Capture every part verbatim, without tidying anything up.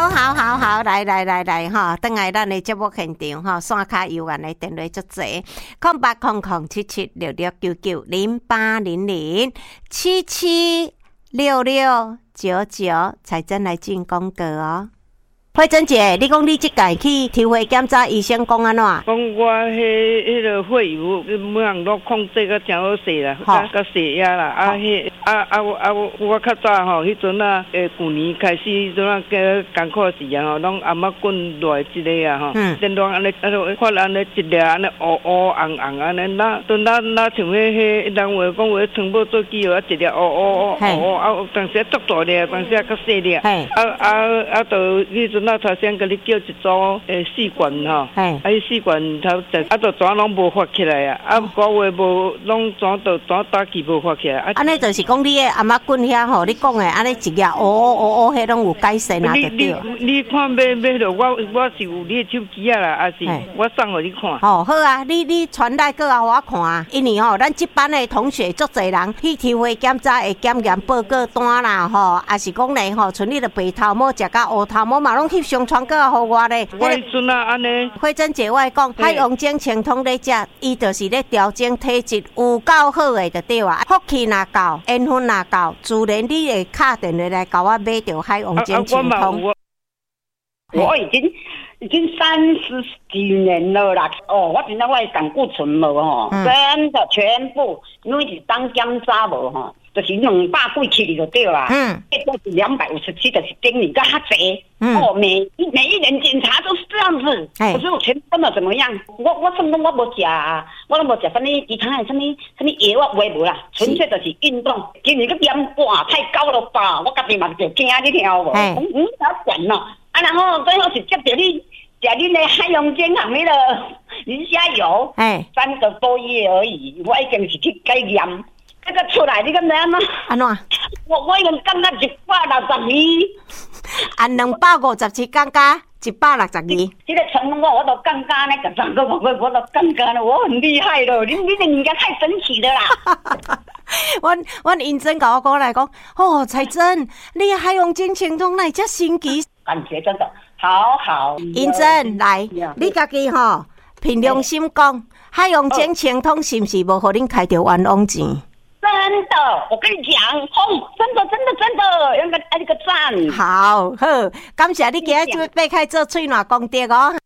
好，好，好，好，来来来来哈，等下咱的节目现场哈，线卡有缘的电话足济，空八空空七七六六九九零八零零七七六六九九，才真来进广告哦。慧珍姐，你讲你即届去抽血检查，医生讲安怎？ 讲我迄迄个血油每项都控制个真好势啦，甲甲血压啦，啊迄啊啊啊我较早吼，迄阵啊，诶，旧年开始迄阵啊，个艰苦时啊吼，拢阿妈滚落来一个啊吼，电动安尼啊，发安尼一粒安尼乌乌红红安尼，那阵那那像迄迄人话讲话传播做记号，一粒乌乌乌乌啊，有当时足大粒，当时啊较细粒，啊啊啊，就迄阵。那头先甲你叫一组诶试管吼，啊，迄试管头就啊，就怎拢无发起来啊，啊，个月无拢怎就怎打气无发起来。安尼就是讲你诶阿妈滚遐吼，你讲诶安尼一日乌乌乌乌，迄拢有改善啊，对对。 你你看买买着我我是有你诶手机啊啦，还是我送互你看。 哦，好啊，你你传来过互我看啊，因为吼，咱这班诶同学足侪人去抽血检查会检验报告单啦吼，也是讲咧吼，像你的白头毛食甲乌头毛嘛，拢去上传过互我咧。 我迄阵啊，安尼。 慧珍姐，我讲海洋精清通咧食，伊就是咧调整体质，有够好诶，就对啊。福气若够，缘分若够，自然你会敲电话来甲我买着海洋精清通。 我已经已经三十几年了啦。哦，我真正我的胆固醇无吼，真的全部因为是当检查无吼。就是两百几起就对啦，嗯，这都是两百五十七，就是等于个哈侪，嗯，哦，每每一年检查都是这样子，哎，可是我全根本怎么样？我我什么我无食，我都无食什么其他的什么什么药啊，我无啦，纯粹就是运动。今年个点哇太高了吧，我家己嘛就惊你听无，嗯，嗯，咋管咯？啊，然后最后是接着你食你的海洋健康那个磷虾油，哎，三个多月而已，我已经是去改验。那个出来，你敢知安怎？ 安怎？ 我我已经降到一百六十二。 按两百五十七降加一百六十二。 这个成功我我都降加那个三个我我都降加了，我很厉害了。你你人家太神奇了啦！ 我我认真甲我讲来讲，哦，彩珍，你海洋精清通来遮神奇， 感觉真的好好。 认真来，你家己吼凭良心讲，海洋精清通是不是无互恁开着冤枉钱？ 真的，我跟你讲，哦，真的，真的，真的，应该按一个赞。 好，好，感谢你今日做爬开做喙暖功德哦。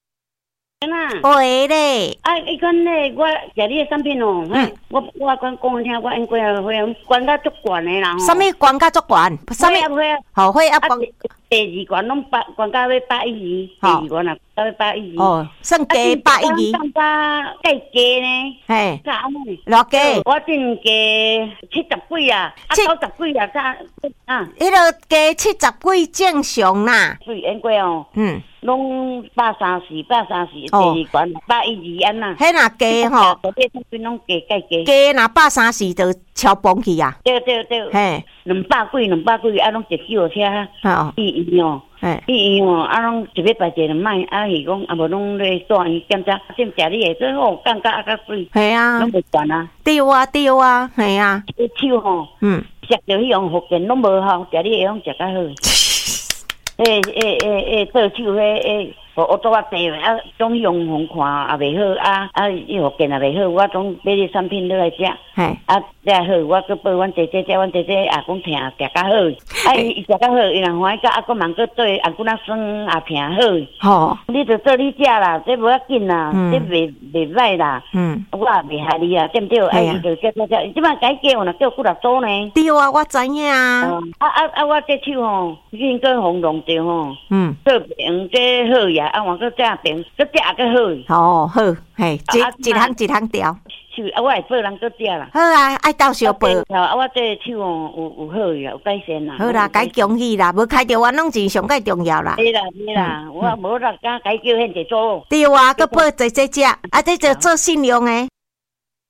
会咧， 啊，伊讲咧，我食你的产品哦，嗯，我我讲讲听，我因过啊会管甲足悬的啦。 什么管甲足悬？什么？好会啊管。 第二关拢八关到要八一二，第二关啊到要八一二。哦， 算加八一二。 上加计加呢？嘿，加安尼？ 偌加？ 我真加七十几啊，啊九十几啊，加啊。 迄个加七十几正常啦。 对，因过哦。嗯。拢百三十，百三十，第二关百一二安呐。 迄若加吼， 嗰啲产品拢加计加。 加若百三十就超崩去啊。 对对对。嘿，两百几，两百几，啊，拢一救护车。哦。医院哦，医院哦，啊，拢一礼拜一两摆，啊，是讲啊，无拢咧带伊检查，先食你的最好，降价啊较水。系啊。拢袂悬啊。对啊，对啊，系啊。 你手吼，嗯，食着迄样福建拢无效，食你的拢食较好。诶诶诶诶，做手迄诶，我我做啊济啊，总用红看也袂好啊啊，伊福建也袂好，我总买啲产品落来食，嘿，啊，再好，我去报阮姐姐，叫阮姐姐也讲听，食较好，啊，伊食较好，伊若欢喜，啊，佫忙佫做，啊，佫那酸也听好，吼，你着做你食啦，这无要紧啦，这袂袂歹啦，嗯，我也袂害你啊，对不对？哎，伊着叫叫叫，即摆改叫呢，叫几若组呢？ 对啊，我知影啊， 啊啊啊，我这手吼，已经跟红龙。对吼，嗯，做病这好呀，啊，我搁这病，搁这也搁好。 哦，好，嘿，一一项一项调。 手啊，我会报人搁这啦。 好啊，爱到时报。 啊，我这手哦，有有好呀，有改善啦。 好啦，该恭喜啦，无开着冤枉钱上介重要啦。 对啦，对啦，我无啦，敢该叫现在做。 对啊，搁报姐姐食，啊，这就做信用诶。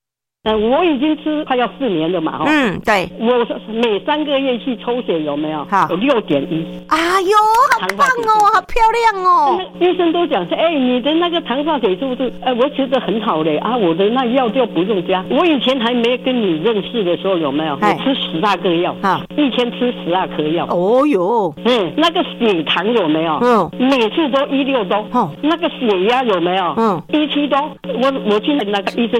呃，我已经吃快要四年了嘛，哈。 嗯，对。 我每三个月去抽血有没有？ 好， 有六点一。 哎呦，好棒哦，好漂亮哦！ 医生都讲说，哎、欸，你的那个糖化血素是，哎、呃，我觉得很好嘞啊，我的那药就不用加。我以前还没跟你认识的时候有没有？我吃十二个药，啊，一天吃十二颗药。 哦哟， 嗯，那个血糖有没有？嗯，每次都一六多。哦，那个血压有没有？嗯，一七多。我我去那个医生